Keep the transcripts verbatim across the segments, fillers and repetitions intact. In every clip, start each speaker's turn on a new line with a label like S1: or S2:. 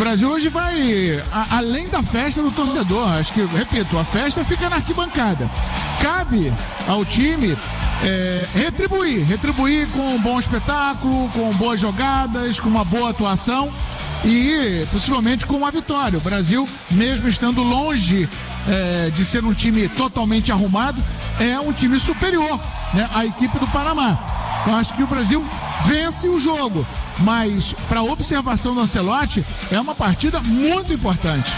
S1: Brasil hoje vai a, além da festa do torcedor. Acho que, repito, a festa fica na arquibancada. Cabe ao time é, retribuir, retribuir com um bom espetáculo, com boas jogadas, com uma boa atuação e possivelmente com uma vitória. O Brasil, mesmo estando longe é, de ser um time totalmente arrumado, é um time superior, né, à equipe do Panamá. Eu acho que o Brasil vence o jogo, mas para a observação do Ancelotti é uma partida muito importante.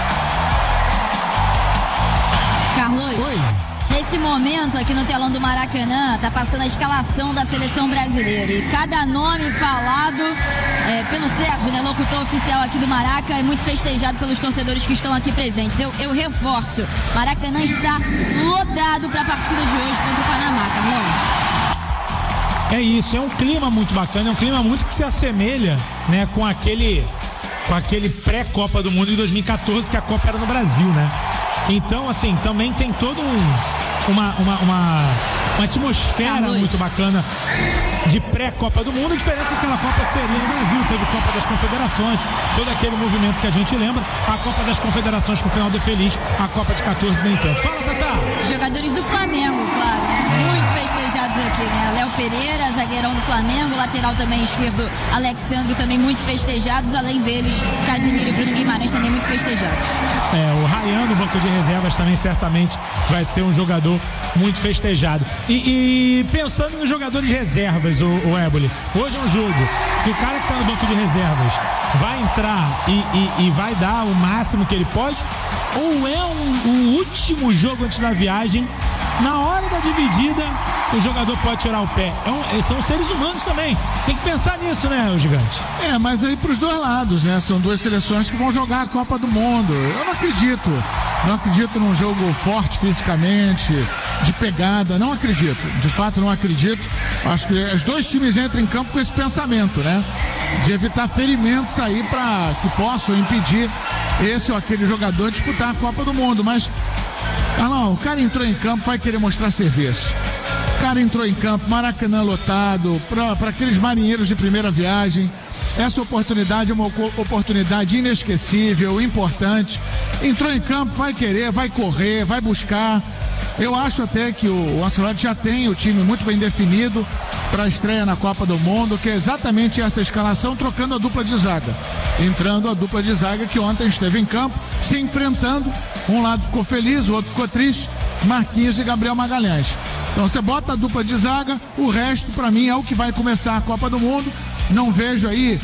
S2: Carlos,
S1: Oi.
S2: Nesse momento aqui no telão do Maracanã tá passando a escalação da seleção brasileira e cada nome falado é, pelo Sérgio, né, locutor oficial aqui do Maraca, é muito festejado pelos torcedores que estão aqui presentes. Eu, eu reforço, Maracanã está lotado para a partida de hoje contra o Panamá, Carlão.
S3: É isso, é um clima muito bacana, é um clima muito que se assemelha, né, com aquele, com aquele pré-Copa do Mundo de dois mil e quatorze, que a Copa era no Brasil, né? Então, assim, também tem todo um, uma, uma, uma, uma atmosfera
S2: Carlos.
S3: muito bacana de pré-Copa do Mundo. A diferença é que aquela Copa seria no Brasil, teve Copa das Confederações, todo aquele movimento que a gente lembra, a Copa das Confederações com o final de feliz, a Copa de quatorze nem tanto. Fala, Tatá!
S2: Jogadores do Flamengo, claro, né? Muito festejados aqui, né? Léo Pereira, zagueirão do Flamengo, lateral também esquerdo, Alexandre, também muito festejados, além deles, Casimiro e Bruno Guimarães também muito festejados.
S3: É, o Ryan no banco de reservas também certamente vai ser um jogador muito festejado. E, e pensando nos jogadores de reservas, o, o Éboli, hoje é um jogo que o cara que está no banco de reservas vai entrar e, e, e vai dar o máximo que ele pode, ou é um, um último jogo antes da viagem, na hora da dividida o jogador pode tirar o pé. É um, são seres humanos também, tem que pensar nisso, né, o gigante?
S1: É, mas aí pros dois lados, né? São duas seleções que vão jogar a Copa do Mundo. Eu não acredito, não acredito num jogo forte fisicamente, de pegada, não acredito, de fato não acredito. Acho que os dois times entram em campo com esse pensamento, né? De evitar ferimentos aí para que possam impedir esse ou aquele jogador de disputar a Copa do Mundo. Mas, Carlão, o cara entrou em campo, vai querer mostrar serviço. O cara entrou em campo, Maracanã lotado, para aqueles marinheiros de primeira viagem. Essa oportunidade é uma oportunidade inesquecível, importante. Entrou em campo, vai querer, vai correr, vai buscar. Eu acho até que o Ancelotti já tem o time muito bem definido para a estreia na Copa do Mundo, que é exatamente essa escalação, trocando a dupla de zaga. Entrando a dupla de zaga que ontem esteve em campo, se enfrentando. Um lado ficou feliz, o outro ficou triste. Marquinhos e Gabriel Magalhães. Então você bota a dupla de zaga, o resto para mim é o que vai começar a Copa do Mundo. Não vejo aí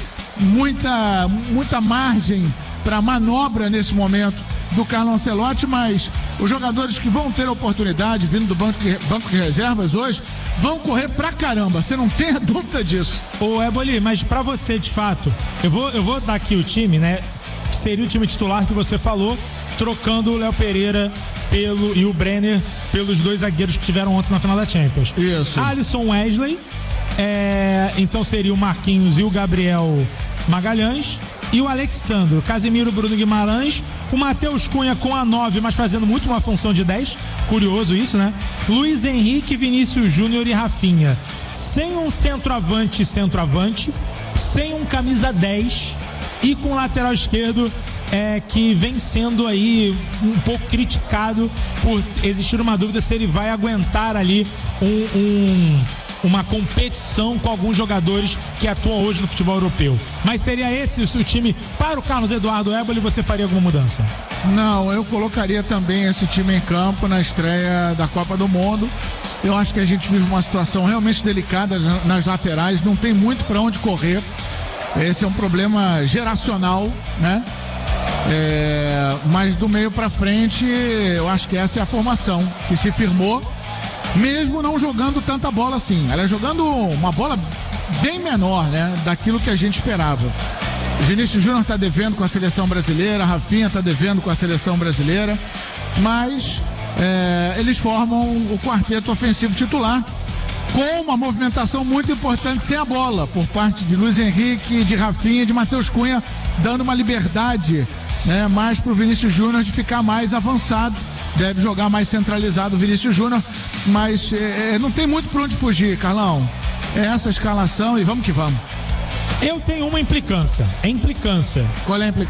S1: muita, muita margem para manobra nesse momento do Carlo Ancelotti, mas os jogadores que vão ter oportunidade vindo do banco de, banco de reservas hoje vão correr pra caramba, você não tem dúvida disso.
S3: Ô Éboli, mas pra você de fato, eu vou, eu vou dar aqui o time, né? Seria o time titular que você falou, trocando o Léo Pereira pelo, e o Brenner pelos dois zagueiros que tiveram ontem na final da Champions.
S1: Isso.
S3: Alisson, Wesley, é, então seria o Marquinhos e o Gabriel Magalhães. E o Alexandre, Casimiro, Bruno Guimarães, o Matheus Cunha com a nove, mas fazendo muito uma função de dez, curioso isso, né? Luiz Henrique, Vinícius Júnior e Rafinha, sem um centroavante centroavante, sem um camisa dez e com o lateral esquerdo é, que vem sendo aí um pouco criticado por existir uma dúvida se ele vai aguentar ali um... um uma competição com alguns jogadores que atuam hoje no futebol europeu. Mas seria esse o seu time para o Carlos Eduardo Éboli? Você faria alguma mudança?
S1: Não, eu colocaria também esse time em campo na estreia da Copa do Mundo. Eu acho que a gente vive uma situação realmente delicada nas laterais, não tem muito para onde correr. Esse é um problema geracional, né? É, mas do meio para frente, eu acho que essa é a formação que se firmou, mesmo não jogando tanta bola assim. Ela é jogando uma bola bem menor, né, daquilo que a gente esperava. O Vinícius Júnior está devendo com a seleção brasileira, a Rafinha está devendo com a seleção brasileira, mas é, eles formam o quarteto ofensivo titular com uma movimentação muito importante sem a bola, por parte de Luiz Henrique, de Rafinha, de Matheus Cunha, dando uma liberdade, né, mais para o Vinícius Júnior de ficar mais avançado. Deve jogar mais centralizado o Vinícius Júnior, mas é, não tem muito por onde fugir, Carlão. É essa escalação e vamos que vamos.
S3: Eu tenho uma implicância. É implicância.
S1: Qual é a implicância?